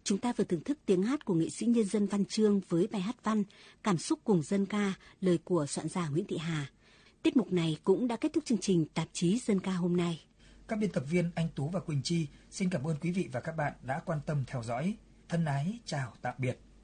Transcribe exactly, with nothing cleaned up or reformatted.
Chúng ta vừa thưởng thức tiếng hát của nghệ sĩ nhân dân Văn Chương với bài hát văn Cảm xúc cùng dân ca, lời của soạn giả Nguyễn Thị Hà. Tiết mục này cũng đã kết thúc chương trình Tạp chí Dân ca hôm nay. Các biên tập viên Anh Tú và Quỳnh Chi xin cảm ơn quý vị và các bạn đã quan tâm theo dõi. Thân ái chào tạm biệt.